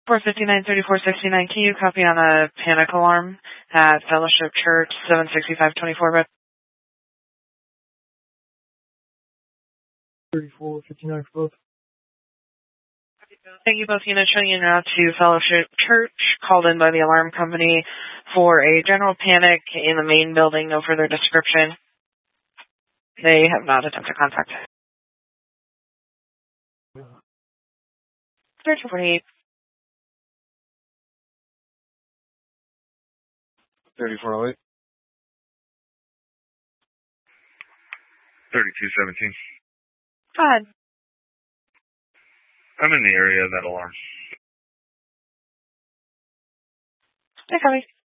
459-3469. Can you copy on a panic alarm at Fellowship Church, 76524 Red? 3459 for both. Thank you both. Units showing you now to Fellowship Church, called in by the alarm company for a general panic in the main building. No further description. They have not attempted contact. 1348. 3408. 3217. Go ahead. I'm in the area of that alarm. Hey, copy.